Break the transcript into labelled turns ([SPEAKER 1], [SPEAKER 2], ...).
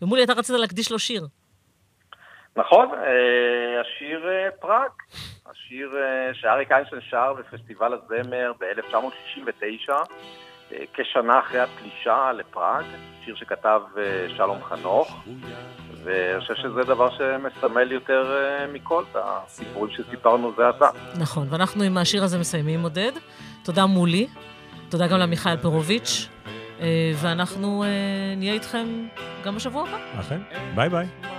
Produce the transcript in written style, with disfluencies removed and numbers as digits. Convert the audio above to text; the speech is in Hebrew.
[SPEAKER 1] ומולי, אתה רצית להקדיש לו שיר.
[SPEAKER 2] נכון, השיר פראג, השיר שאריק איינשטיין שר בפסטיבל הזמר ב-1969, כשנה אחרי הפלישה לפראג, שיר שכתב שלום חנוך, ואני חושב שזה דבר שמסמל יותר מכל את הסיפורים שסיפרנו זה עתה.
[SPEAKER 1] נכון, ואנחנו עם השיר הזה מסיימים, עודד. תודה מולי, תודה גם למיכאל פרוביץ', ואנחנו נהיה איתכם גם בשבוע הבא.
[SPEAKER 3] אכן, ביי ביי.